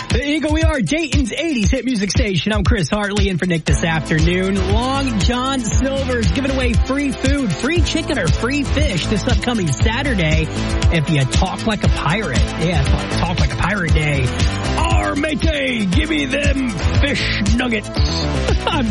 The Eagle, we are Dayton's 80s hit music station. I'm Chris Hartley in for Nick this afternoon. Long John Silver's giving away free food, free chicken, or free fish this upcoming Saturday if you talk like a pirate. Yeah, it's like Talk Like a Pirate Day. Arr, matey, give me them fish nuggets. I'm